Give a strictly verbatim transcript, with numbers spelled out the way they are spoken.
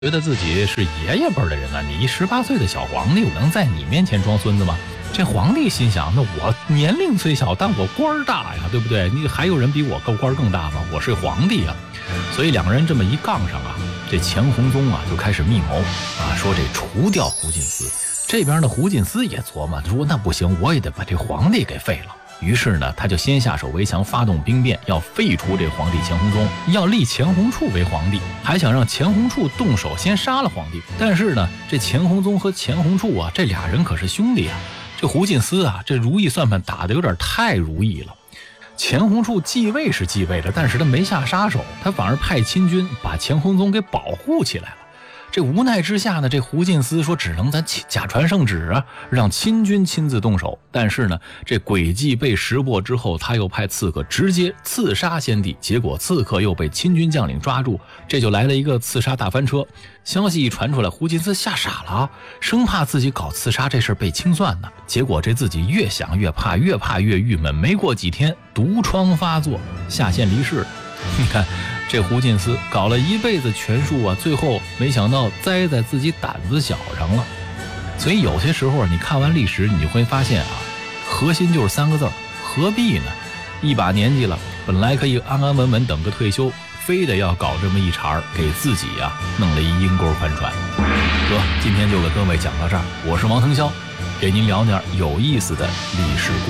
觉得自己是爷爷辈的人啊，你一十八岁的小皇帝，我能在你面前装孙子吗？这皇帝心想，那我年龄虽小，但我官儿大呀，对不对？你还有人比我高官更大吗？我是皇帝啊！所以两个人这么一杠上啊，这钱弘宗啊就开始密谋啊，说这除掉胡进思。这边的胡进思也琢磨，说那不行，我也得把这皇帝给废了。于是呢，他就先下手为强，发动兵变，要废除这皇帝钱弘宗，要立钱弘处为皇帝，还想让钱弘处动手先杀了皇帝。但是呢，这钱弘宗和钱弘处啊，这俩人可是兄弟啊。这胡进思啊，这如意算盘打得有点太如意了。钱弘处继位是继位了，但是他没下杀手，他反而派亲军把钱弘宗给保护起来了。这无奈之下呢，这胡进思说只能咱假传圣旨啊，让亲军亲自动手。但是呢，这诡计被识破之后，他又派刺客直接刺杀先帝，结果刺客又被亲军将领抓住，这就来了一个刺杀大翻车。消息一传出来，胡进思吓傻了，生怕自己搞刺杀这事被清算呢。结果这自己越想越怕，越怕越郁闷，没过几天毒疮发作，下线离世了。你看这胡进思搞了一辈子权术啊，最后没想到栽在自己胆子小上了。所以有些时候你看完历史，你就会发现啊，核心就是三个字儿：何必呢？一把年纪了，本来可以安安稳稳等个退休，非得要搞这么一茬，给自己啊弄了一阴沟翻船。得，今天就给各位讲到这儿，我是王腾霄，给您聊点有意思的历史故事。